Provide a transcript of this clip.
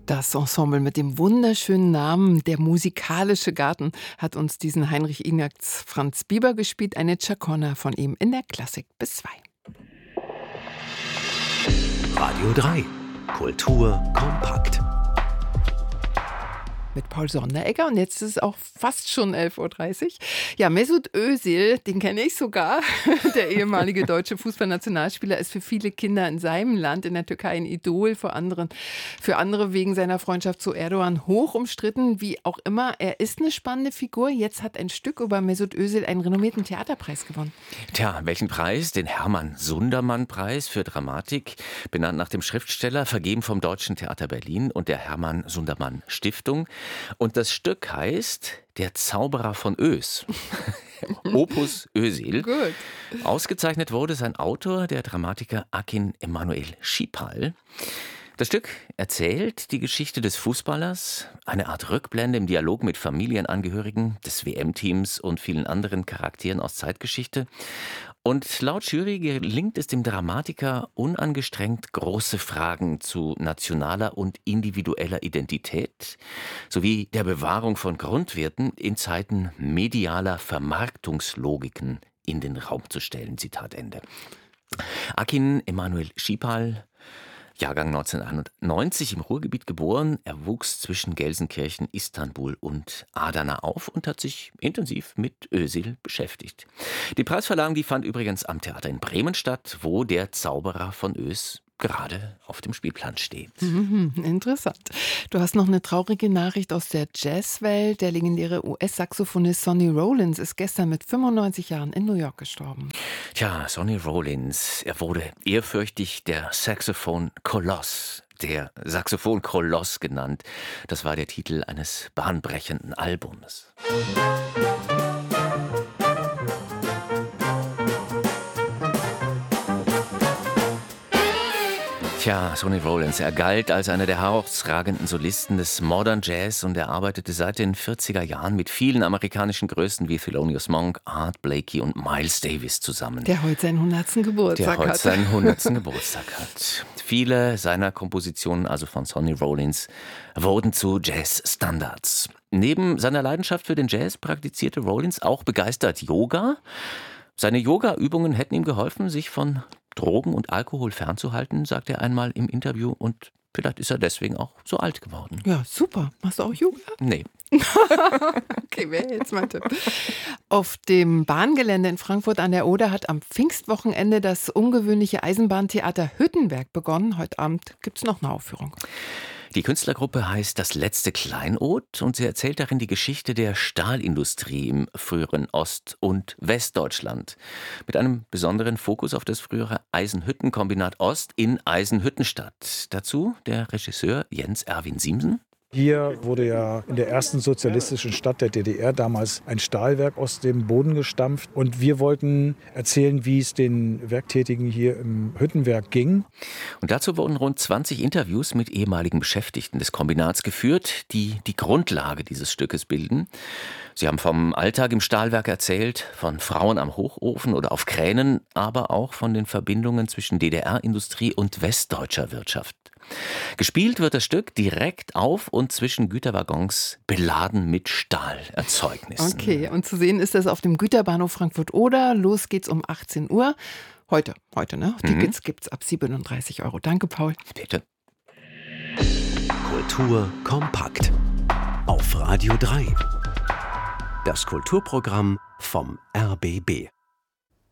Das Ensemble mit dem wunderschönen Namen Der musikalische Garten hat uns diesen Heinrich Ignaz Franz Bieber gespielt, eine Chaconne von ihm in der Klassik bis 2. Radio 3. Kultur kompakt. Mit Paul Sonderegger und jetzt ist es auch fast schon 11.30 Uhr. Ja, Mesut Özil, den kenne ich sogar. Der ehemalige deutsche Fußballnationalspieler ist für viele Kinder in seinem Land, in der Türkei, ein Idol. Für andere wegen seiner Freundschaft zu Erdogan hoch umstritten. Wie auch immer, er ist eine spannende Figur. Jetzt hat ein Stück über Mesut Özil einen renommierten Theaterpreis gewonnen. Tja, welchen Preis? Den Hermann-Sundermann-Preis für Dramatik, benannt nach dem Schriftsteller, vergeben vom Deutschen Theater Berlin und der Hermann-Sundermann-Stiftung. Und das Stück heißt Der Zauberer von Ös. Opus Özil. Gut. Ausgezeichnet wurde sein Autor, der Dramatiker Akin Emanuel Schipal. Das Stück erzählt die Geschichte des Fußballers, eine Art Rückblende im Dialog mit Familienangehörigen des WM-Teams und vielen anderen Charakteren aus Zeitgeschichte. Und laut Jury gelingt es dem Dramatiker unangestrengt, große Fragen zu nationaler und individueller Identität sowie der Bewahrung von Grundwerten in Zeiten medialer Vermarktungslogiken in den Raum zu stellen. Zitat Ende. Akin Emanuel Schipal, Jahrgang 1991, im Ruhrgebiet geboren. Er wuchs zwischen Gelsenkirchen, Istanbul und Adana auf und hat sich intensiv mit Özil beschäftigt. Die Preisverleihung, die fand übrigens am Theater in Bremen statt, wo der Zauberer von Ös gerade auf dem Spielplan steht. Interessant. Du hast noch eine traurige Nachricht aus der Jazzwelt. Der legendäre US-Saxophonist Sonny Rollins ist gestern mit 95 Jahren in New York gestorben. Tja, Sonny Rollins, er wurde ehrfürchtig der Saxophon-Koloss, der Saxophon-Koloss genannt. Das war der Titel eines bahnbrechenden Albums. Tja, Sonny Rollins, er galt als einer der herausragenden Solisten des Modern Jazz und er arbeitete seit den 40er Jahren mit vielen amerikanischen Größen wie Thelonious Monk, Art Blakey und Miles Davis zusammen. Der heute seinen 100. Geburtstag hat. Viele seiner Kompositionen, also von Sonny Rollins, wurden zu Jazz-Standards. Neben seiner Leidenschaft für den Jazz praktizierte Rollins auch begeistert Yoga. Seine Yoga-Übungen hätten ihm geholfen, sich von Drogen und Alkohol fernzuhalten, sagt er einmal im Interview, und vielleicht ist er deswegen auch so alt geworden. Ja, super. Machst du auch Yoga? Nee. Okay, wäre jetzt mein Tipp. Auf dem Bahngelände in Frankfurt an der Oder hat am Pfingstwochenende das ungewöhnliche Eisenbahntheater Hüttenwerk begonnen. Heute Abend gibt es noch eine Aufführung. Die Künstlergruppe heißt Das letzte Kleinod und sie erzählt darin die Geschichte der Stahlindustrie im früheren Ost- und Westdeutschland. Mit einem besonderen Fokus auf das frühere Eisenhüttenkombinat Ost in Eisenhüttenstadt. Dazu der Regisseur Jens Erwin Siemsen. Hier wurde ja in der ersten sozialistischen Stadt der DDR damals ein Stahlwerk aus dem Boden gestampft. Und wir wollten erzählen, wie es den Werktätigen hier im Hüttenwerk ging. Und dazu wurden rund 20 Interviews mit ehemaligen Beschäftigten des Kombinats geführt, die die Grundlage dieses Stückes bilden. Sie haben vom Alltag im Stahlwerk erzählt, von Frauen am Hochofen oder auf Kränen, aber auch von den Verbindungen zwischen DDR-Industrie und westdeutscher Wirtschaft. Gespielt wird das Stück direkt auf und zwischen Güterwaggons, beladen mit Stahlerzeugnissen. Okay, und zu sehen ist das auf dem Güterbahnhof Frankfurt-Oder. Los geht's um 18 Uhr. Heute, ne? Tickets gibt's ab 37 €. Danke, Paul. Bitte. Kultur kompakt. Auf Radio 3. Das Kulturprogramm vom RBB.